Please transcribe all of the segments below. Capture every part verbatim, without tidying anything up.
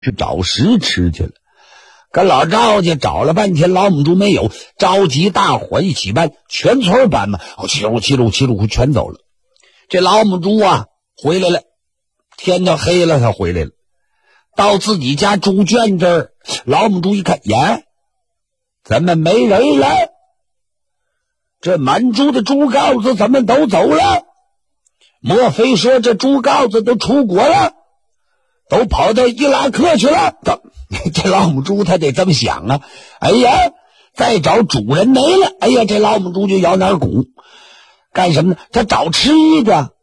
去找食吃去了。跟老赵家找了半天，老母猪没有，着急，大伙一起搬，全村搬嘛，哦，七路七路七路全走了。这老母猪啊回来了，天都黑了，他回来了。到自己家猪圈这儿，老母猪一看，呀，怎么没人了？这满猪的猪羔子怎么都走了？莫非说这猪羔子都出国了，都跑到伊拉克去了？这老母猪他得这么想啊！哎呀，再找主人没了，哎呀，这老母猪就咬哪鼓，干什么呢？他找吃的。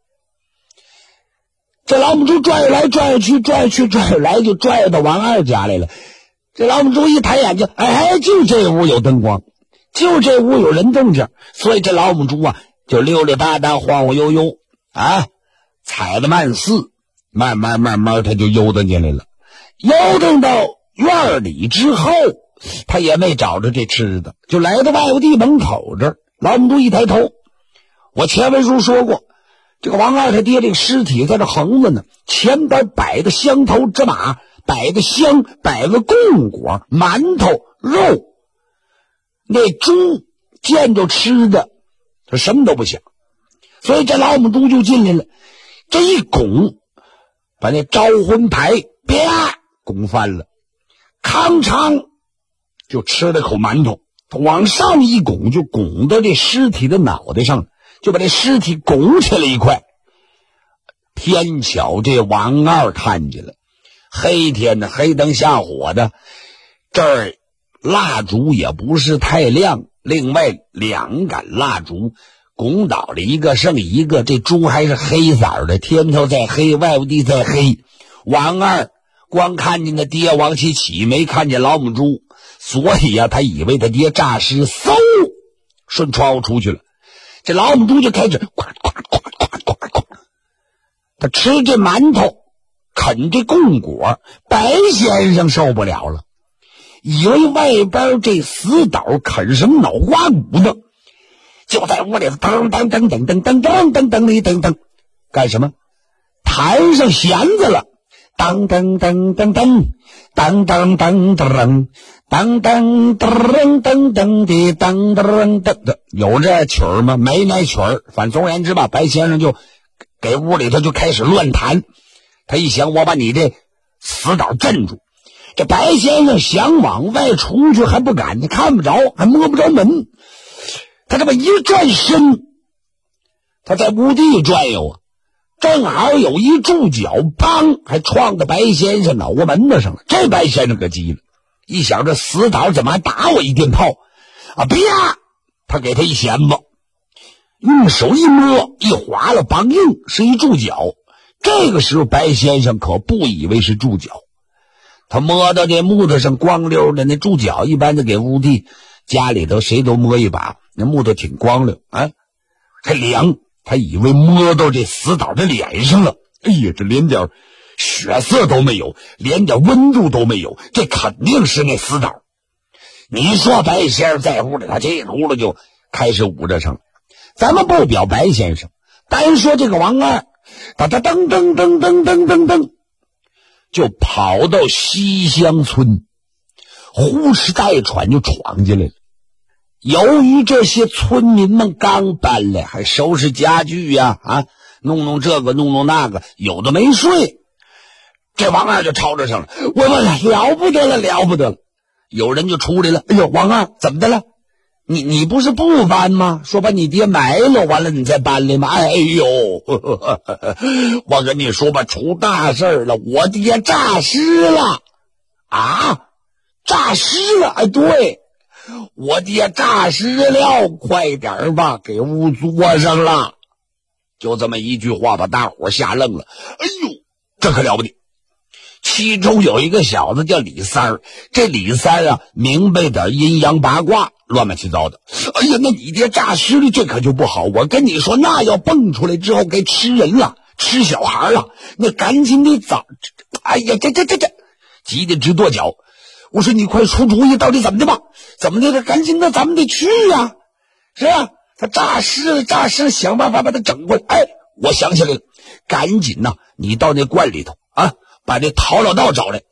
这老母猪转悠来转悠去，转悠去转悠来，就转悠到王二家来了。这老母猪一抬眼睛，哎，就这屋有灯光，就这屋有人动静，所以这老母猪啊，就溜溜达达，晃晃悠悠啊，踩得慢似，慢慢慢慢他就悠荡进来了。悠荡到院里之后，他也没找着这吃的，就来到外屋地门口这儿。老母猪一抬头，我前文书说过，这个王二他爹这个尸体在这横着呢，前边摆个香头芝麻，摆个香，摆个供果，馒头肉。那猪见着吃的，他什么都不想，所以这老母猪就进来了，这一拱，把那招魂牌啪拱翻了，康昌就吃了口馒头，他往上一拱，就拱到这尸体的脑袋上，就把这尸体拱起来一块。偏巧这王二看见了，黑天的黑灯瞎火的，这儿蜡烛也不是太亮，另外两杆蜡烛拱倒了一个剩一个，这猪还是黑色的，天头再黑，外屋地再黑。王二光看见他爹往起起，没看见老母猪，所以啊，他以为他爹诈尸，嗖顺窗户出去了。这老母猪就开始呱呱呱呱呱呱，他吃这馒头，啃这供果。白先生受不了了，以为外边这死岛啃什么脑瓜骨呢，就在屋里噔噔噔噔噔噔噔噔噔一噔噔，干什么？弹上弦子了。当当当当当当当当当当当当当当的当当当，有这曲儿吗？没那曲儿。反正总而言之吧，白先生就给屋里头就开始乱弹。他一想，我把你这死岛镇住。这白先生想往外出去还不敢，他看不着，还摸不着门。他这么一转身，他在屋地转悠啊，正好有一柱脚，砰，还撞到白先生脑瓜门子上了。这白先生可急了，一想这死岛怎么还打我一电炮啊！啪，他给他一弦子，用手一摸，一划了，梆硬，是一柱脚。这个时候白先生可不以为是柱脚，他摸到这木头上光溜的那柱脚，一般的给屋地家里头谁都摸一把，那木头挺光溜啊，还凉。他以为摸到这死岛的脸上了，哎呀，这连点血色都没有，连点温度都没有，这肯定是那死岛。你说白先生在屋里，他这呼噜就开始捂着上。咱们不表白先生，单说这个王二，他他噔噔噔噔噔噔噔，就跑到西乡村，呼哧带喘就闯进来了。由于这些村民们刚搬来，还收拾家具呀，啊，弄弄这个弄弄那个，有的没睡，这王二就吵着上了，我问了，了不得了，了不得了。有人就出来了，哎呦，王二怎么的了？你你不是不搬吗？说把你爹埋了，完了你再搬来吗？哎呦，呵呵呵，我跟你说吧，出大事了，我爹诈尸了啊！诈尸了，哎，对。我爹诈尸了，快点吧，给屋坐上了。就这么一句话把大伙吓愣了。哎呦，这可了不得。其中有一个小子叫李三儿，这李三啊明白点阴阳八卦，乱七八糟的。哎呀，那你爹诈尸了，这可就不好。我跟你说，那要蹦出来之后该吃人了，吃小孩了，那赶紧得早。哎呀，这这这这，急得直跺脚。我说你快出主意，到底怎么的吧？怎么的？这赶紧的，咱们得去呀、啊！是啊，他诈尸了，诈尸了，想办法把他整过来。哎，我想起来了，赶紧呐、啊，你到那罐里头啊，把那陶老道找来，